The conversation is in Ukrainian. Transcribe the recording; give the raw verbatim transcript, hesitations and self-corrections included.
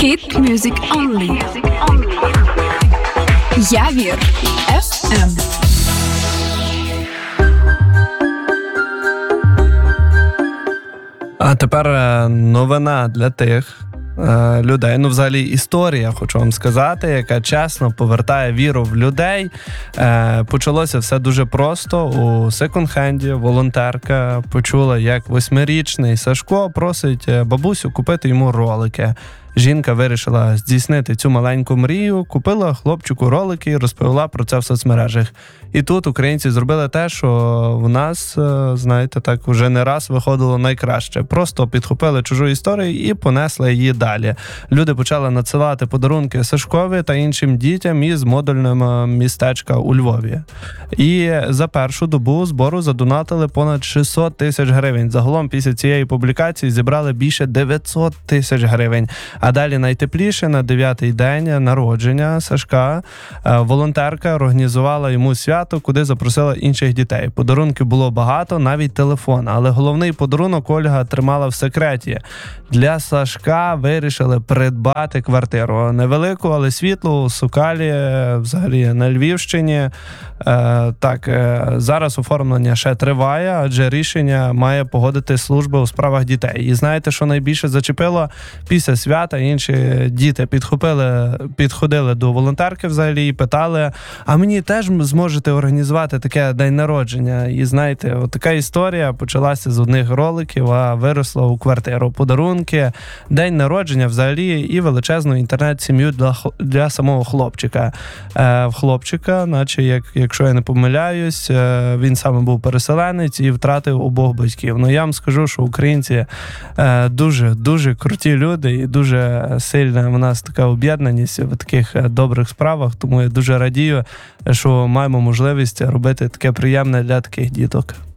Hit music only. Явір еф ем. А тепер новина для тих е, людей, ну взагалі історія, хочу вам сказати, яка чесно повертає віру в людей. Е, почалося все дуже просто. У секонд-хенді волонтерка почула, як восьмирічний Сашко просить бабусю купити йому ролики. Жінка вирішила здійснити цю маленьку мрію, купила хлопчику ролики і розповіла про це в соцмережах. І тут українці зробили те, що в нас, знаєте, так вже не раз виходило найкраще. Просто підхопили чужу історію і понесли її далі. Люди почали надсилати подарунки Сашкові та іншим дітям із модульного містечка у Львові. І за першу добу збору задонатили понад шістсот тисяч гривень. Загалом після цієї публікації зібрали більше дев'ятсот тисяч гривень. А далі найтепліше, на дев'ятий день народження Сашка, волонтерка організувала йому свято, куди запросила інших дітей. Подарунків було багато, навіть телефон. Але головний подарунок Ольга тримала в секреті. Для Сашка вирішили придбати квартиру. Невелику, але світлу, у Сокалі, взагалі на Львівщині. Е, так, е, зараз оформлення ще триває, адже рішення має погодити служба у справах дітей. І знаєте, що найбільше зачепило? Після свята інші діти підхопили, підходили до волонтерки взагалі і питали, а мені теж зможете організувати таке день народження? І знаєте, от така історія почалася з одних роликів, а виросла у квартиру. Подарунки, день народження взагалі і величезну інтернет-сім'ю для, для самого хлопчика. Е, в хлопчика, наче, як, якщо я не помиляюсь, е, він саме був переселенець і втратив обох батьків. Ну, я вам скажу, що українці е, дуже, дуже круті люди і дуже сильна в нас така об'єднаність в таких добрих справах, тому я дуже радію, що маємо можливість робити таке приємне для таких діток.